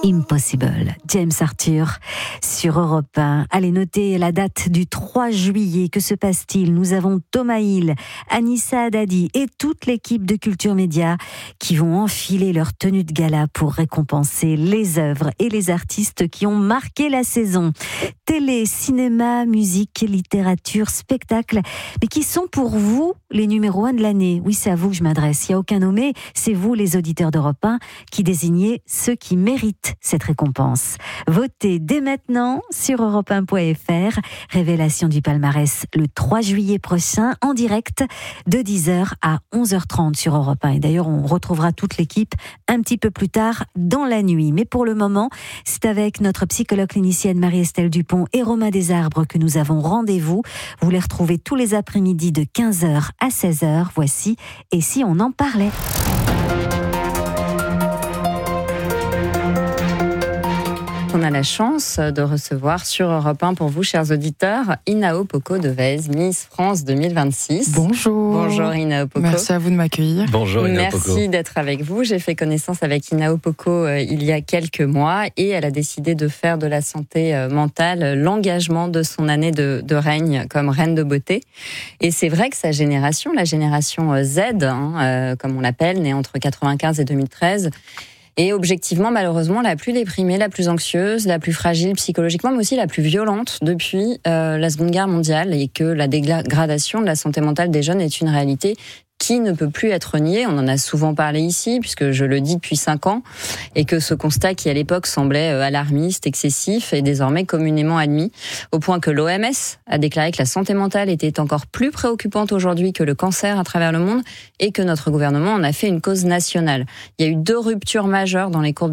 Impossible, James Arthur sur Europe 1. Allez, notez la date du 3 juillet. Que se passe-t-il ? Nous avons Thomas Hill, Anissa Haddadi et toute l'équipe de Culture Média qui vont enfiler leur tenue de gala pour récompenser les œuvres et les artistes qui ont marqué la saison. Télé, cinéma, musique, littérature, spectacle, mais qui sont pour vous les numéros 1 de l'année ? Oui, c'est à vous que je m'adresse. Il n'y a aucun nommé, c'est vous les auditeurs d'Europe 1 qui désignez ceux qui méritent cette récompense. Votez dès maintenant sur europe1.fr. Révélation du palmarès le 3 juillet prochain en direct de 10h à 11h30 sur Europe 1. Et d'ailleurs, on retrouvera toute l'équipe un petit peu plus tard dans la nuit. Mais pour le moment, c'est avec notre psychologue clinicienne Marie-Estelle Dupont et Romain Desarbres que nous avons rendez-vous. Vous les retrouvez tous les après-midi de 15h à 16h. Voici Et si on en parlait ? On a la chance de recevoir sur Europe 1 pour vous, chers auditeurs, Inao Poko Devez, Miss France 2026. Bonjour. Bonjour Inao Poko. Merci à vous de m'accueillir. Bonjour Inao Poko. Merci d'être avec vous. J'ai fait connaissance avec Inao Poko il y a quelques mois et elle a décidé de faire de la santé mentale l'engagement de son année de règne comme reine de beauté. Et c'est vrai que sa génération, la génération Z, comme on l'appelle, née entre 95 et 2013, et objectivement, malheureusement, la plus déprimée, la plus anxieuse, la plus fragile psychologiquement, mais aussi la plus violente depuis la Seconde Guerre mondiale, et que la dégradation de la santé mentale des jeunes est une réalité qui ne peut plus être nié. On en a souvent parlé ici, puisque je le dis depuis 5 ans, et que ce constat qui à l'époque semblait alarmiste, excessif, est désormais communément admis, au point que l'OMS a déclaré que la santé mentale était encore plus préoccupante aujourd'hui que le cancer à travers le monde, et que notre gouvernement en a fait une cause nationale. Il y a eu 2 ruptures majeures dans les courbes